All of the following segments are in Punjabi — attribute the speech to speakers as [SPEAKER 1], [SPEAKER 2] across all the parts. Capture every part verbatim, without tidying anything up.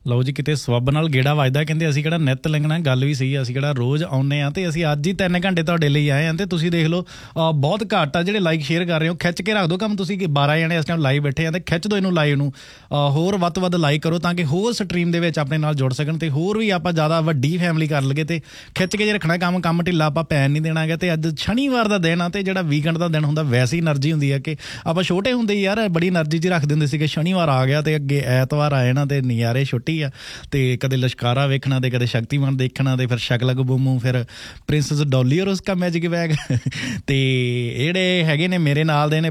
[SPEAKER 1] ਲਓ ਜੀ, ਕਿਤੇ ਸਵੱਬ ਨਾਲ ਗੇੜਾ ਵੱਜਦਾ। ਕਹਿੰਦੇ ਅਸੀਂ ਕਿਹੜਾ ਨਿੱਤ ਲੰਘਣਾ, ਗੱਲ ਵੀ ਸਹੀ, ਅਸੀਂ ਕਿਹੜਾ ਰੋਜ਼ ਆਉਂਦੇ ਹਾਂ। ਤੇ ਅਸੀਂ ਅੱਜ ਹੀ ਤਿੰਨ ਘੰਟੇ ਤੁਹਾਡੇ ਲਈ ਆਏ ਹਾਂ ਤੇ ਤੁਸੀਂ ਦੇਖ ਲਓ ਬਹੁਤ ਘੱਟ ਆ ਜਿਹੜੇ ਲਾਈਕ ਸ਼ੇਅਰ ਕਰ ਰਹੇ ਹੋ। ਖਿੱਚ ਕੇ ਰੱਖ ਦਿਓ ਕੰਮ, ਤੁਸੀਂ ਬਾਰਾਂ ਜਣੇ ਇਸ ਟਾਈਮ ਲਾਈਵ ਬੈਠੇ ਆ ਤੇ ਖਿੱਚ ਦਿਓ ਇਹਨੂੰ ਲਾਈਵ ਨੂੰ, ਹੋਰ ਵੱਧ ਤੋਂ ਵੱਧ ਲਾਈਕ ਕਰੋ ਤਾਂ ਕਿ ਹੋਰ ਸਟਰੀਮ ਦੇ ਵਿੱਚ ਆਪਣੇ ਨਾਲ ਜੁੜ ਸਕਣ ਤੇ ਹੋਰ ਵੀ ਆਪਾਂ ਜ਼ਿਆਦਾ ਵੱਡੀ ਫੈਮਿਲੀ ਕਰ ਲਈਏ। ਤੇ ਖਿੱਚ ਕੇ ਜੇ ਰੱਖਣਾ ਕੰਮ ਕੰਮ ਢਿੱਲਾ ਆਪਾਂ ਪੈਣ ਨਹੀਂ ਦੇਣਾ ਗਾ। ਤੇ ਅੱਜ ਸ਼ਨੀਵਾਰ ਦਾ ਦਿਨ ਆ ਤੇ ਜਿਹੜਾ ਵੀਕਐਂਡ ਦਾ ਦਿਨ ਹੁੰਦਾ ਵੈਸੇ ਹੀ એનર્ਜੀ ਹੁੰਦੀ ਹੈ ਕਿ ਆਪਾਂ ਛੋਟੇ ਹੁੰਦੇ ਯਾਰ ਬੜੀ એનર્ਜੀ 'ਚ ਰੱਖਦੇ ਹੁੰਦੇ ਸੀ ਕਿ ਸ਼ਨੀਵਾਰ ਆ ਗਿਆ ਤੇ ਅੱਗੇ ਐਤਵਾਰ ਆ ਜਾਣਾ ਤੇ ਨਜ਼ਾਰੇ ਛੁੱਟੀ ਆ। ਤੇ ਕਦੇ ਲਸ਼ਕਾਰਾ ਵੇਖਣਾ ਤੇ ਕਦੇ ਸ਼ਕਤੀਮਾਨ ਦੇਖਣਾ ਤੇ ਫਿਰ ਸ਼ਕਲਕ ਬੂਮੂ, ਫਿਰ ਪ੍ਰਿੰਸੈਸ ਡੋਲੀ ਔਰ ਉਸਕਾ ਮੈਜਿਕ ਬੈਗ। ਤੇ ਜਿਹੜੇ ਹੈਗੇ ਨੇ ਮੇਰੇ ਨਾਲ ਦੇ ਨੇ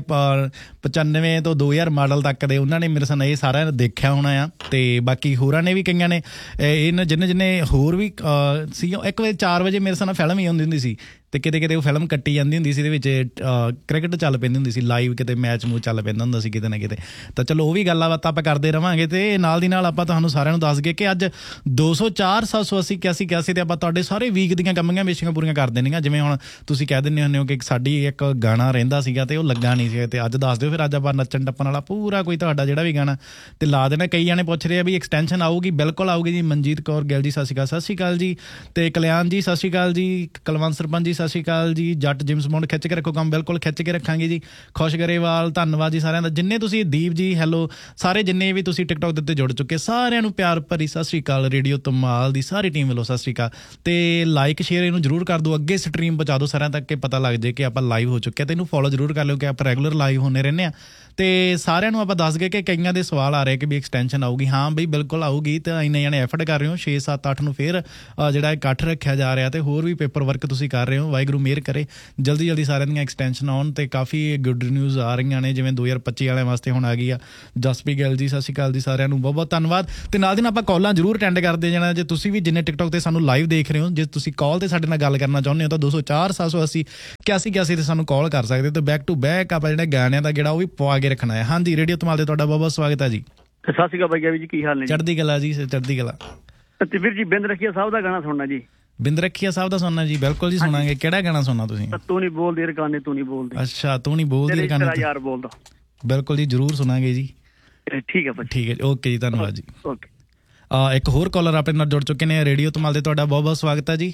[SPEAKER 1] ਪਚਾਨਵੇਂ ਤੋਂ ਦੋ ਹਜ਼ਾਰ ਮਾਡਲ ਤੱਕ ਦੇ, ਉਹਨਾਂ ਨੇ ਮੇਰੇ ਸਾਹਮਣੇ ਇਹ ਸਾਰਿਆਂ ਨੇ ਦੇਖਿਆ ਹੋਣਾ ਆ। ਤੇ ਬਾਕੀ ਹੋਰਾਂ ਨੇ ਵੀ ਕਈਆਂ ਨੇ ਇਹਨਾਂ ਜਿਹਨੇ ਜਿਹਨੇ ਹੋਰ ਵੀ ਸੀ। ਇੱਕ ਵਜੇ ਚਾਰ ਵਜੇ ਮੇਰੇ ਸਾਹਮਣੇ ਫਿਲਮ ਹੀ ਹੁੰਦੀ ਹੁੰਦੀ ਸੀ ਤੇ ਕਿਤੇ ਕਿਤੇ ਉਹ ਫਿਲਮ ਕੱਟੀ ਜਾਂਦੀ ਹੁੰਦੀ ਸੀ, ਇਹਦੇ ਵਿੱਚ ਕ੍ਰਿਕਟ ਚੱਲ ਪੈਂਦੀ ਹੁੰਦੀ ਸੀ ਲਾਈਵ, ਕਿਤੇ ਮੈਚ ਮੂਚ ਚੱਲ ਪੈਂਦਾ ਹੁੰਦਾ ਸੀ ਕਿਤੇ ਨਾ ਕਿਤੇ। ਤਾਂ ਚਲੋ ਉਹ ਵੀ ਗੱਲਾਂ ਬਾਤਾਂ ਆਪਾਂ ਕਰਦੇ ਰਹਾਂਗੇ ਤੇ ਨਾਲ ਦੀ ਨਾਲ ਆਪਾਂ ਤੁਹਾਨੂੰ ਸਾਰਿਆਂ ਨੂੰ ਦੱਸ ਗਏ ਕਿ ਅੱਜ ਦੋ ਸੌ ਚਾਰ ਸੱਤ ਸੌ ਅੱਸੀ ਇਕਿਆਸੀ ਇਕਿਆਸੀ ਤੇ ਆਪਾਂ ਤੁਹਾਡੇ ਸਾਰੇ ਵੀਕ ਦੀਆਂ ਕਮੀਆਂ ਬੇਸ਼ੀਆਂ ਪੂਰੀਆਂ ਕਰ ਦੇਣੀਆਂ। ਜਿਵੇਂ ਹੁਣ ਤੁਸੀਂ ਕਹਿ ਦਿੰਦੇ ਹੁੰਦੇ ਹੋ ਕਿ ਸਾਡੀ ਇੱਕ ਗਾਣਾ ਰਹਿੰਦਾ ਸੀਗਾ ਤੇ ਉਹ ਲੱਗਾ ਨਹੀਂ ਸੀ ਤੇ ਅੱਜ ਦੱਸ ਦਿਓ ਫਿਰ ਅੱਜ ਆਪਾਂ ਨੱਚਣ ਟੱਪਣ ਵਾਲਾ ਪੂਰਾ ਕੋਈ ਤੁਹਾਡਾ ਜਿਹੜਾ ਵੀ ਗਾਣਾ ਤੇ ਲਾ ਦੇਣਾ। ਕਈ ਜਾਣੇ ਪੁੱਛ ਰਹੇ ਆ ਵੀ ਐਕਸਟੈਂਸ਼ਨ ਆਊਗੀ, ਬਿਲਕੁਲ ਆਊਗੀ ਜੀ। ਮਨਜੀਤ ਕੌਰ ਗਿੱਲ ਜੀ ਸਤਿ ਸ਼੍ਰੀ ਅਕਾਲ। ਸਤਿ ਸ਼੍ਰੀ ਅਕਾਲ ਜੀ। ਤੇ ਕਲਿਆਣ ਜੀ ਸਤਿ ਸ਼੍ਰੀ ਅਕਾਲ ਜੀ। ਕੁਲਵੰਤ ਸਰਪੰਚ ਜੀ ਸਤਿ ਸ਼੍ਰੀ ਅਕਾਲ ਜੀ। ਜੱਟ ਜਿਮਸ ਮੌਂਡ ਖਿੱਚ ਕੇ ਰੱਖੋ ਕੰਮ, ਬਿਲਕੁਲ ਖਿੱਚ ਕੇ ਰੱਖਾਂਗੇ ਜੀ। ਖੁਸ਼ ਗਰੇਵਾਲ ਧੰਨਵਾਦ ਜੀ ਸਾਰਿਆਂ ਦਾ, ਜਿੰਨੇ ਤੁਸੀਂ ਦੀਪ ਜੀ ਹੈਲੋ, ਸਾਰੇ ਜਿੰਨੇ ਵੀ ਤੁਸੀਂ ਟਿਕਟੋਕ ਦੇ ਉੱਤੇ ਜੁੜ ਚੁੱਕੇ ਸਾਰਿਆਂ ਨੂੰ ਪਿਆਰ ਭਰੀ ਸਤਿ ਸ਼੍ਰੀ ਅਕਾਲ। ਰੇਡੀਓ ਧਮਾਲ ਦੀ ਸਾਰੀ ਟੀਮ ਵੱਲੋਂ ਸਤਿ ਸ਼੍ਰੀ ਅਕਾਲ। ਤੇ ਲਾਈਕ ਸ਼ੇਅਰ ਇਹਨੂੰ ਜ਼ਰੂਰ ਕਰ ਦਿਓ, ਅੱਗੇ ਸਟਰੀਮ ਪਹੁੰਚਾ ਦਿਓ ਸਾਰਿਆਂ ਤੱਕ ਕਿ ਪਤਾ ਲੱਗ ਜਾਏ ਕਿ ਆਪਾਂ ਲਾਈਵ ਹੋ ਚੁੱਕੇ। ਤੇ ਇਹਨੂੰ ਫੋਲੋ ਜ਼ਰੂਰ ਕਰ ਲਿਓ ਕਿ ਆਪਾਂ ਰੈਗੂਲਰ ਲਾਈਵ ਹੁੰਦੇ ਰਹਿੰਦੇ ਹਾਂ। ਤੇ ਸਾਰਿਆਂ ਨੂੰ ਆਪਾਂ ਦੱਸ ਗਏ ਕਿ ਕਈਆਂ ਦੇ ਸਵਾਲ ਆ ਰਹੇ ਕਿ ਵੀ ਐਕਸਟੈਂਸ਼ਨ ਆਊਗੀ। ਹਾਂ ਬਈ ਬਿਲਕੁਲ ਆਊਗੀ ਤੇ ਇੰਨੇ ਜਾਣੇ ਐਫਰਟ ਕਰ ਰਹੇ ਹੋ। ਛੇ ਸੱਤ ਅੱਠ ਨੂੰ ਫਿਰ ਜਿਹੜਾ ਇਕੱਠ ਰੱਖਿਆ ਜਾ ਰਿਹਾ ਤੇ ਹੋਰ ਵੀ ਪੇਪਰ ਵਰਕ ਤੁਸੀਂ ਕਰ ਰਹੇ ਹੋ। ਵਾਹਿਗੁਰੂ ਮਿਹਰ ਕਰੇ ਜਲਦੀ ਜਲਦੀ ਸਾਰਿਆਂ ਦੀਆਂ ਐਕਸਟੈਂਸ਼ਨ ਆਉਣ ਤੇ ਕਾਫੀ ਗੁੱਡ ਨਿਊਜ਼ ਆ ਰਹੀਆਂ ਨੇ। ਜਿਵੇਂ ਦੋ ਹਜ਼ਾਰ ਪੱਚੀ ਵਾਲਿਆਂ ਵਾਸਤੇ ਹੁਣ ਆ ਗਈ ਆ। ਜਸਪ੍ਰੀਤ ਗਿੱਲ ਜੀ ਸਤਿ ਸ਼੍ਰੀ ਅਕਾਲ ਜੀ ਸਾਰਿਆਂ ਨੂੰ, ਬਹੁਤ ਬਹੁਤ ਧੰਨਵਾਦ। ਤੇ ਨਾਲ ਦੀ ਨਾਲ ਆਪਾਂ ਕਾਲਾਂ ਜ਼ਰੂਰ ਅਟੈਂਡ ਕਰਦੇ ਜਾਣਾ। ਜੇ ਤੁਸੀਂ ਵੀ ਜਿੰਨੇ ਟਿਕਟੋਕ ਤੇ ਸਾਨੂੰ ਲਾਈਵ ਦੇਖ ਰਹੇ ਹੋ, ਜੇ ਤੁਸੀਂ ਕਾਲ ਤੇ ਸਾਡੇ ਨਾਲ ਗੱਲ ਕਰਨਾ ਚਾਹੁੰਦੇ ਹੋ ਤਾਂ ਦੋ ਸੌ ਚਾਰ ਸੱਤ ਸੌ ਅੱਸੀ ਇਕਿਆਸੀ ਇਕਿਆਸੀ ਤੇ ਸਾਨੂੰ ਕਾਲ ਕਰ ਸਕਦੇ ਹੋ। ਤੇ ਬੈਕ ਟੂ ਬੈਕ ਆਪਾਂ ਜਿਹੜੇ ਗਾਣਿਆਂ ਦਾ ਗੇੜਾ ਉਹ ਵੀ ਪਵਾ ਕੇ ਰੱਖਣਾ ਹੈ। ਹਾਂਜੀ, ਰੇਡੀਓ ਧਮਾਲ ਤੇ ਤੁਹਾਡਾ ਬਹੁਤ ਬਹੁਤ ਸਵਾਗਤ ਹੈ ਜੀ।
[SPEAKER 2] ਸਤਿ ਸ਼੍ਰੀ ਅਕਾਲ ਬਾਈ ਜੀ, ਕੀ ਹਾਲ ਨੇ?
[SPEAKER 1] ਚੜ੍ਹਦੀ ਕਲਾ ਜੀ, ਚੜ੍ਹਦੀ ਕਲਾ।
[SPEAKER 2] ਤੇ ਵੀਰ ਜੀ ਬਿੰਦ ਰਖੀਆ ਸਾਹਿਬ ਦਾ ਗਾਣਾ ਸੁਣਨਾ ਜੀ।
[SPEAKER 1] ਬਿੰਦ ਰਖੀਆ ਸਾਹਿਬ ਦਾ ਸੁਣਨਾ ਜੀ, ਬਿਲਕੁਲ ਜੀ ਸੁਣਾਂਗੇ। ਕਿਹੜਾ ਗਾਣਾ ਸੁਣਨਾ ਤੁਸੀਂ?
[SPEAKER 2] ਤੂੰ ਨਹੀਂ ਬੋਲਦੀ ਰਕਾਨੇ ਤੂੰ ਨਹੀਂ ਬੋਲਦੀ।
[SPEAKER 1] ਅੱਛਾ, ਤੂੰ ਨਹੀਂ ਬੋਲਦੀ ਰਕਾਨੇ
[SPEAKER 2] ਯਾਰ ਬੋਲਦਾ।
[SPEAKER 1] ਬਿਲਕੁਲ ਜੀ, ਜ਼ਰੂਰ ਸੁਣਾਂਗੇ ਜੀ।
[SPEAKER 2] ਠੀਕ ਹੈ ਭਾਈ,
[SPEAKER 1] ਠੀਕ ਹੈ ਜੀ, ਓਕੇ ਜੀ, ਧੰਨਵਾਦ ਜੀ।
[SPEAKER 2] ਓਕੇ।
[SPEAKER 1] ਇੱਕ ਹੋਰ ਕਾਲਰ ਆਪਣੇ ਨਾਲ ਜੁੜ ਚੁੱਕੇ ਨੇ ਰੇਡੀਓ ਧਮਾਲ ਤੇ, ਤੁਹਾਡਾ ਬਹੁਤ ਬਹੁਤ ਸਵਾਗਤ ਹੈ ਜੀ।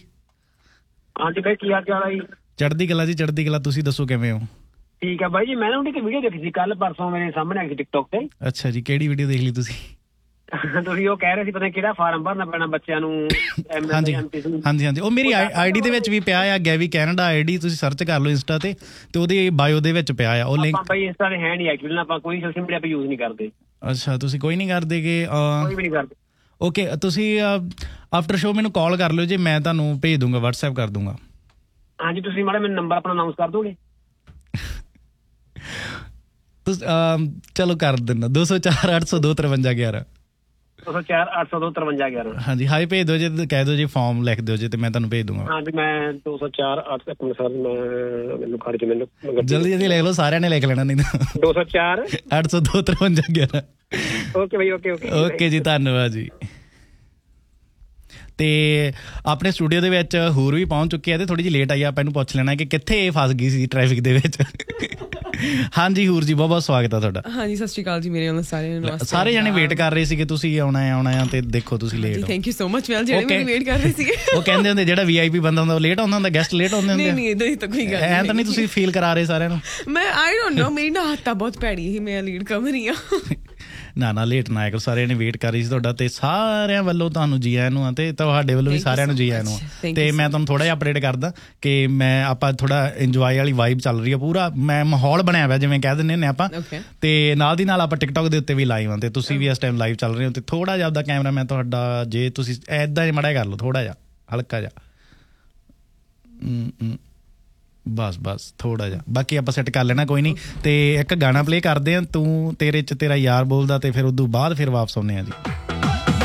[SPEAKER 3] ਹਾਂਜੀ ਬਾਈ, ਕੀ ਹਾਲ ਚਾਲ ਹੈ ਜੀ?
[SPEAKER 1] ਚੜ੍ਹਦੀ ਕਲਾ ਜੀ, ਚੜ੍ਹਦੀ ਕਲਾ। ਤੁਸੀਂ ਦੱਸੋ ਕਿਵੇਂ ਹੋ?
[SPEAKER 3] ਠੀਕ ਹੈ ਬਾਈ ਜੀ, ਮੈਂ ਨਾ ਇੱਕ ਵੀਡੀਓ ਦੇਖੀ ਸੀ ਕੱਲ ਪਰਸੋਂ ਮੇਰੇ ਸਾਹਮਣੇ ਆ ਗਈ ਟਿਕਟੋਕ ਤੇ।
[SPEAKER 1] ਅੱਛਾ ਜੀ, ਕਿਹੜੀ ਵੀਡੀਓ ਦੇਖ ਲਈ ਤੁਸੀਂ?
[SPEAKER 3] ਤੁਸੀਂ ਉਹ ਕਹਿ ਰਹੇ ਸੀ ਪਤਾ ਕਿਹੜਾ ਫਾਰਮ ਭਰਨਾ ਪੈਣਾ ਬੱਚਿਆਂ ਨੂੰ।
[SPEAKER 1] ਹਾਂਜੀ ਹਾਂਜੀ ਹਾਂਜੀ, ਉਹ ਮੇਰੀ ਆਈਡੀ ਦੇ ਵਿੱਚ ਵੀ ਪਿਆ ਆ, ਗੈਵੀ ਕੈਨੇਡਾ ਆਈਡੀ, ਤੁਸੀਂ ਸਰਚ ਕਰ ਲਓ ਇੰਸਟਾ ਤੇ ਤੇ ਉਹਦੀ ਬਾਇਓ ਦੇ ਵਿੱਚ ਪਿਆ ਆ ਉਹ ਲਿੰਕ।
[SPEAKER 3] ਬਾਈ ਇੰਸਟਾ ਤੇ ਹੈ ਨਹੀਂ ਐਕਚੁਅਲੀ, ਆਪਾਂ ਕੋਈ ਸੋਸ਼ਲ ਮੀਡੀਆ ਤੇ ਯੂਜ਼ ਨਹੀਂ ਕਰਦੇ।
[SPEAKER 1] ਅੱਛਾ, ਤੁਸੀਂ ਕੋਈ ਨਹੀਂ ਕਰਦੇ ਗੇ?
[SPEAKER 3] ਕੋਈ ਵੀ ਨਹੀਂ ਕਰਦੇ।
[SPEAKER 1] ਓਕੇ, ਤੁਸੀਂ ਆਫਟਰ ਸ਼ੋ ਮੈਨੂੰ ਕਾਲ ਕਰ ਲਿਓ ਜੀ, ਮੈਂ ਤੁਹਾਨੂੰ ਭੇਜ ਦੂੰਗਾ, ਵਟਸਐਪ ਕਰ ਦੂੰਗਾ।
[SPEAKER 3] ਹਾਂਜੀ, ਤੁਸੀਂ ਮਾੜਾ ਮੈਨੂੰ ਨੰਬਰ ਆਪਣਾ ਅਨਾਊਂਸ ਕਰ ਦੋਗੇ?
[SPEAKER 1] ਚਲੋ ਕਰ ਦਿੰਦਾ, ਦੋ ਸੌ ਚਾਰ ਅੱਠ ਸੌ ਦੋ ਤਰਵੰਜਾ ਗਿਆਰਾਂ।
[SPEAKER 3] ਦੋ ਸੌ ਚਾਰ ਅੱਠ ਸੌ ਦੋ ਤਰਵੰਜਾ ਗਿਆਰਾਂ।
[SPEAKER 1] ਹਾਂਜੀ, ਹਾਈ ਭੇਜ ਦਿਓ ਜੇ, ਕਹਿ ਦਿਓ ਜੀ ਫਾਰਮ ਲਿਖ ਦਿਓ ਜੇ ਤੇ ਮੈਂ ਤੁਹਾਨੂੰ ਭੇਜ ਦੂੰਗਾ।
[SPEAKER 3] ਹਾਂਜੀ, ਮੈਂ ਦੋ ਸੌ ਚਾਰ ਅੱਠ ਸਰ ਮੈਨੂੰ ਖੜ ਕੇ ਮੈਨੂੰ
[SPEAKER 1] ਜਲਦੀ ਜਲਦੀ ਲਿਖ ਲਓ, ਸਾਰਿਆਂ ਨੇ ਲਿਖ ਲੈਣਾ ਨਹੀਂ ਤਾਂ।
[SPEAKER 3] ਦੋ ਸੌ ਚਾਰ
[SPEAKER 1] ਅੱਠ ਸੌ ਦੋ ਤਰਵੰਜਾ ਗਿਆਰਾਂ।
[SPEAKER 3] ਓਕੇ ਬਾਈ, ਓਕੇ ਓਕੇ
[SPEAKER 1] ਓਕੇ ਜੀ, ਧੰਨਵਾਦ ਜੀ। ਤੇ ਆਪਣੇ ਸਟੂਡੀਓ ਦੇ ਵਿੱਚ ਹੋਰ ਵੀ ਪਹੁੰਚ ਚੁੱਕੇ ਆ ਤੇ ਥੋੜੀ ਜਿਹੀ ਲੇਟ ਆਈ ਆ, ਆਪਾਂ ਇਹਨੂੰ ਪੁੱਛ ਲੈਣਾ ਕਿ ਕਿੱਥੇ ਫਸ ਗਈ ਸੀ ਟ੍ਰੈਫਿਕ ਦੇ ਵਿੱਚ। ਹਾਂਜੀ ਹੂਰ ਜੀ, ਬਹੁਤ ਬਹੁਤ ਸਵਾਗਤ ਆ ਤੁਹਾਡਾ।
[SPEAKER 4] ਹਾਂਜੀ, ਸਤਿ ਸ਼੍ਰੀ ਅਕਾਲ ਜੀ ਮੇਰੇ ਵੱਲੋਂ ਸਾਰਿਆਂ ਨੂੰ।
[SPEAKER 1] ਸਾਰੇ ਜਣੇ ਵੇਟ ਕਰ ਰਹੇ ਸੀਗੇ ਤੁਸੀਂ ਆਉਣਾ ਆਉਣਾ ਆ ਤੇ ਦੇਖੋ ਤੁਸੀਂ ਲੇਟ ਹੋ।
[SPEAKER 4] Thank you so much well, ਜਿਹੜੇ ਮੈਨੂੰ ਵੇਟ ਕਰ ਰਹੇ ਸੀਗੇ।
[SPEAKER 1] ਉਹ ਕਹਿੰਦੇ ਹੁੰਦੇ ਜਿਹੜਾ ਵੀ ਆਈ ਪੀ ਬੰਦਾ ਹੁੰਦਾ ਉਹ ਲੇਟ ਆਉਂਦਾ ਹੁੰਦਾ, ਗੈਸਟ ਲੇਟ ਆਉਂਦੇ ਹੁੰਦੇ।
[SPEAKER 4] ਨਹੀਂ ਨਹੀਂ, ਇਦਾਂ ਦੀ ਤਾਂ ਕੋਈ ਗੱਲ
[SPEAKER 1] ਐਂ ਤਾਂ ਨਹੀਂ ਤੁਸੀਂ ਫੀਲ ਕਰਾ ਰਹੇ ਸਾਰਿਆਂ ਨੂੰ?
[SPEAKER 4] ਮੈਂ ਆਈ ਡੋਂਟ ਨੋ, ਮੇਰੀ ਨਾ ਹੱਥਾਂ ਬਹੁਤ ਭੈੜੀ ਸੀ, ਮੈਂ ਲੀਡ ਕਵਰ ਹੀ ਆ।
[SPEAKER 1] ਨਾ ਨਾ, ਲੇਟ ਨਾ ਆਇਆ ਕਰੋ, ਸਾਰਿਆਂ ਨੇ ਵੇਟ ਕਰ ਰਹੀ ਸੀ ਤੁਹਾਡਾ ਤੇ ਸਾਰਿਆਂ ਵੱਲੋਂ ਤੁਹਾਨੂੰ ਜੀ ਆਇਆਂ ਨੂੰ ਆ ਤੇ ਤੁਹਾਡੇ ਵੱਲੋਂ ਵੀ ਸਾਰਿਆਂ ਨੂੰ ਜੀ ਆਇਆਂ ਨੂੰ ਆ। ਤੇ ਮੈਂ ਤੁਹਾਨੂੰ ਥੋੜਾ ਜਿਹਾ ਅਪਡੇਟ ਕਰਦਾ ਕਿ ਮੈਂ ਆਪਾਂ ਥੋੜਾ ਇੰਜੋਏ ਵਾਲੀ ਵਾਈਬ ਚੱਲ ਰਹੀ ਆ, ਪੂਰਾ ਮੈਂ ਮਾਹੌਲ ਬਣਿਆ ਹੋਇਆ ਜਿਵੇਂ ਕਹਿ ਦਿੰਦੇ ਹੁੰਦੇ ਆਪਾਂ। ਤੇ ਨਾਲ ਦੀ ਨਾਲ ਆਪਾਂ ਟਿਕਟੋਕ ਦੇ ਉੱਤੇ ਵੀ ਲਾਈਵ ਆ ਤੇ ਤੁਸੀਂ ਵੀ ਇਸ ਟਾਈਮ ਲਾਈਵ ਚੱਲ ਰਹੇ ਹੋ। ਤੇ ਥੋੜਾ ਜਿਹਾ ਆਪਦਾ ਕੈਮਰਾ ਮੈਂ ਤੁਹਾਡਾ, ਜੇ ਤੁਸੀਂ ਏਦਾਂ ਜਿਹਾ ਮਾੜਾ ਕਰ ਲਓ, ਥੋੜਾ ਜਿਹਾ ਹਲਕਾ ਜਿਹਾ, ਬਸ ਬਸ ਥੋੜਾ ਜਿਹਾ, ਬਾਕੀ ਆਪਾਂ ਸੈੱਟ ਕਰ ਲੈਣਾ, ਕੋਈ ਨਹੀਂ। ਤੇ ਇੱਕ ਗਾਣਾ ਪਲੇ ਕਰਦੇ ਆ, ਤੂੰ ਤੇਰੇ ਚ ਤੇਰਾ ਯਾਰ ਬੋਲਦਾ, ਤੇ ਫਿਰ ਉਦੋਂ ਬਾਅਦ ਫਿਰ ਵਾਪਸ ਆਉਂਦੇ ਆ ਜੀ।